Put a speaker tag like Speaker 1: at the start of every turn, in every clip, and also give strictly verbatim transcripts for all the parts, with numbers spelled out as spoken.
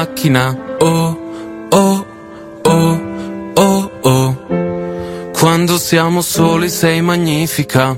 Speaker 1: macchina. Oh, oh, oh, oh, oh. Quando siamo soli sei magnifica.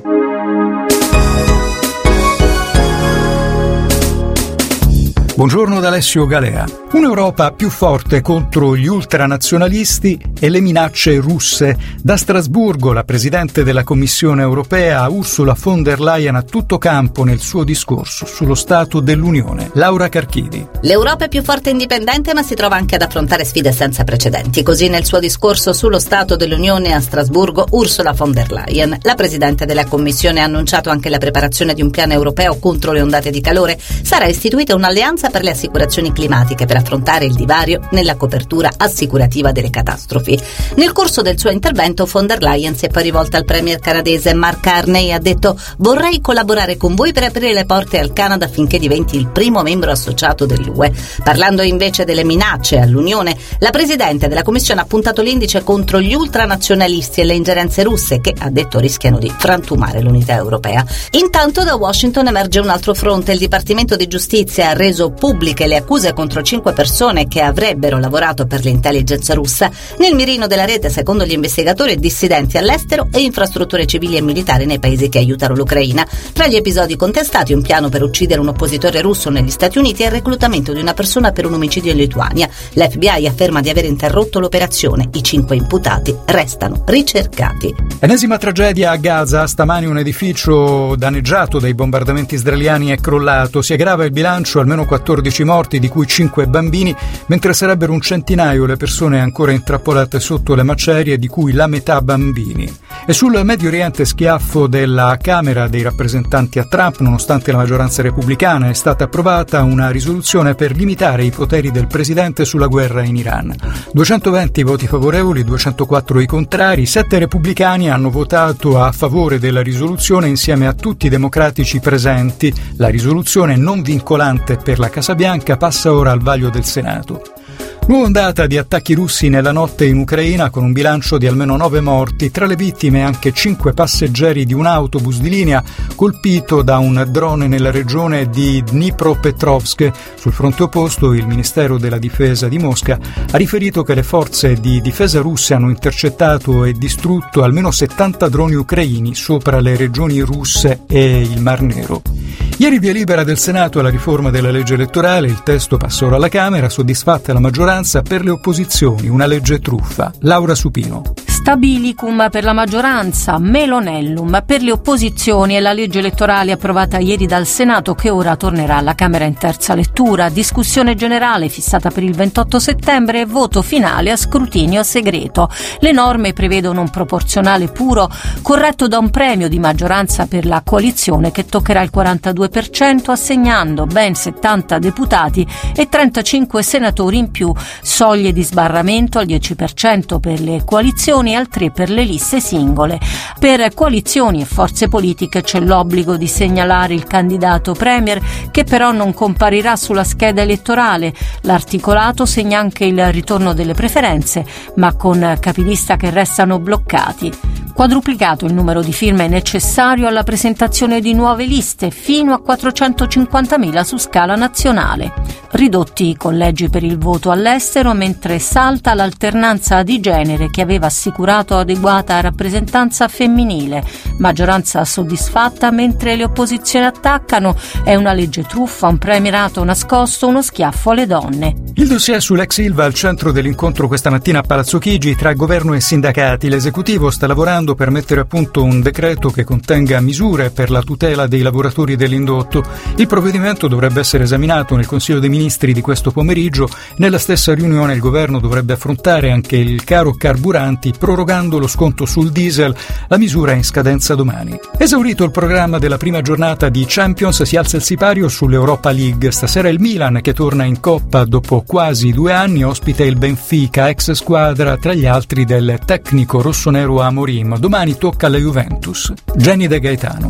Speaker 2: Buongiorno da Alessio Galea. Un'Europa più forte contro gli ultranazionalisti e le minacce russe. Da Strasburgo la Presidente della Commissione Europea, Ursula von der Leyen, a tutto campo nel suo discorso sullo Stato dell'Unione. Laura Carchidi.
Speaker 3: L'Europa è più forte e indipendente, ma si trova anche ad affrontare sfide senza precedenti. Così nel suo discorso sullo Stato dell'Unione a Strasburgo, Ursula von der Leyen, la Presidente della Commissione, ha annunciato anche la preparazione di un piano europeo contro le ondate di calore. Sarà istituita un'alleanza per le assicurazioni climatiche per affrontare il divario nella copertura assicurativa delle catastrofi. Nel corso del suo intervento von der Leyen si è poi rivolta al premier canadese Mark Carney e ha detto: vorrei collaborare con voi per aprire le porte al Canada affinché diventi il primo membro associato dell'U E. Parlando invece delle minacce all'Unione, la Presidente della Commissione ha puntato l'indice contro gli ultranazionalisti e le ingerenze russe che, ha detto, rischiano di frantumare l'unità europea. Intanto da Washington emerge un altro fronte. Il Dipartimento di Giustizia ha reso pubbliche le accuse contro cinque persone che avrebbero lavorato per l'intelligence russa. Nel mirino della rete, secondo gli investigatori, dissidenti all'estero e infrastrutture civili e militari nei paesi che aiutano l'Ucraina. Tra gli episodi contestati, un piano per uccidere un oppositore russo negli Stati Uniti e il reclutamento di una persona per un omicidio in Lituania. L'F B I afferma di aver interrotto l'operazione. I cinque imputati restano ricercati.
Speaker 2: Ennesima tragedia a Gaza. Stamani un edificio danneggiato dai bombardamenti israeliani è crollato. Si aggrava il bilancio, almeno quattordici morti, di cui cinque bambini, mentre sarebbero un centinaio le persone ancora intrappolate sotto le macerie, di cui la metà bambini. E sul Medio Oriente, schiaffo della Camera dei rappresentanti a Trump. Nonostante la maggioranza repubblicana, è stata approvata una risoluzione per limitare i poteri del presidente sulla guerra in Iran. duecentoventi voti favorevoli, duecentoquattro i contrari. Sette repubblicani hanno votato a favore della risoluzione insieme a tutti i democratici presenti. La risoluzione, non vincolante per la Casa Bianca, passa ora al vaglio del Senato. Nuova ondata di attacchi russi nella notte in Ucraina, con un bilancio di almeno nove morti, tra le vittime anche cinque passeggeri di un autobus di linea colpito da un drone nella regione di Dnipropetrovsk. Sul fronte opposto, il Ministero della Difesa di Mosca ha riferito che le forze di difesa russe hanno intercettato e distrutto almeno settanta droni ucraini sopra le regioni russe e il Mar Nero. Ieri via libera del Senato alla riforma della legge elettorale. Il testo passa ora alla Camera, soddisfatta la maggioranza. Per le opposizioni una legge truffa. Laura Supino.
Speaker 4: Stabilicum per la maggioranza, Melonellum per le opposizioni e la legge elettorale approvata ieri dal Senato, che ora tornerà alla Camera in terza lettura. Discussione generale fissata per il ventotto settembre e voto finale a scrutinio segreto. Le norme prevedono un proporzionale puro corretto da un premio di maggioranza per la coalizione che toccherà il quarantadue per cento, assegnando ben settanta deputati e trentacinque senatori in più, soglie di sbarramento al dieci per cento per le coalizioni e al tre per cento per le liste singole. Per coalizioni e forze politiche c'è l'obbligo di segnalare il candidato premier, che però non comparirà sulla scheda elettorale. L'articolato segna anche il ritorno delle preferenze, ma con capilista che restano bloccati. Quadruplicato il numero di firme necessario alla presentazione di nuove liste, fino a quattrocentocinquantamila su scala nazionale. Ridotti i collegi per il voto all'estero, mentre salta l'alternanza di genere che aveva assicurato adeguata rappresentanza femminile. Maggioranza soddisfatta mentre le opposizioni attaccano. È una legge truffa, un premierato nascosto, uno schiaffo alle donne.
Speaker 2: Il dossier sull'ex Ilva al centro dell'incontro questa mattina a Palazzo Chigi tra governo e sindacati. L'esecutivo sta lavorando per mettere a punto un decreto che contenga misure per la tutela dei lavoratori dell'indotto. Il provvedimento dovrebbe essere esaminato nel Consiglio dei Ministri di questo pomeriggio. Nella stessa riunione il governo dovrebbe affrontare anche il caro carburanti, prorogando lo sconto sul diesel. La misura è in scadenza domani. Esaurito il programma della prima giornata di Champions, si alza il sipario sull'Europa League. Stasera il Milan, che torna in Coppa dopo quasi due anni, ospita il Benfica, ex squadra tra gli altri del tecnico rossonero Amorim. Domani tocca alla Juventus. Jenny De Gaetano.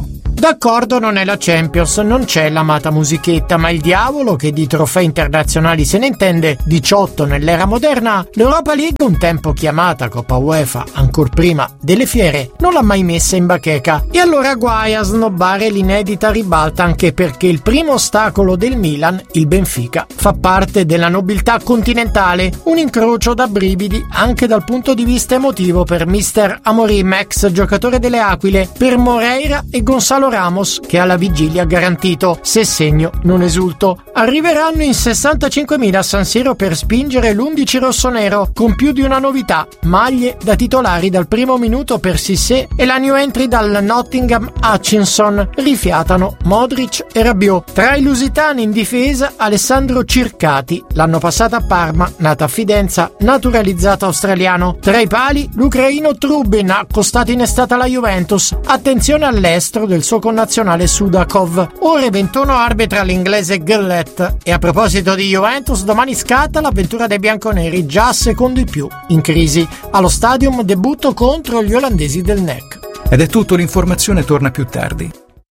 Speaker 5: D'accordo, non è la Champions, non c'è l'amata musichetta, ma il diavolo, che di trofei internazionali se ne intende diciotto nell'era moderna, l'Europa League, un tempo chiamata Coppa UEFA, ancor prima delle fiere, non l'ha mai messa in bacheca. E allora guai a snobbare l'inedita ribalta, anche perché il primo ostacolo del Milan, il Benfica, fa parte della nobiltà continentale, un incrocio da brividi anche dal punto di vista emotivo per mister Amorim, ex giocatore delle Aquile, per Moreira e Gonzalo Ramos, che alla vigilia ha garantito: se segno non esulto. Arriveranno in sessantacinquemila a San Siro per spingere l'undici rossonero, con più di una novità: maglie da titolari dal primo minuto per Cissé e la new entry dal Nottingham Hutchinson. Rifiatano Modric e Rabiot. Tra i lusitani in difesa Alessandro Circati, l'anno passato a Parma, nata a Fidenza, naturalizzato australiano. Tra i pali l'ucraino Trubin, accostato in estate alla Juventus. Attenzione all'estero del suo connazionale Sudakov. Ore ventuno arbitra l'inglese Gillett. E a proposito di Juventus, domani scatta l'avventura dei bianconeri, già a secondo i più in crisi. Allo Stadium debutto contro gli olandesi del N E C.
Speaker 2: Ed è tutto, l'informazione torna più tardi.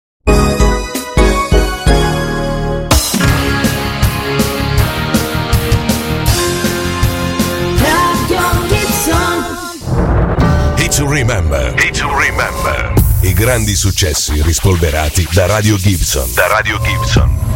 Speaker 6: Hit to Remember. Hit to Remember. I grandi successi rispolverati da Radio Gibson. Da Radio Gibson.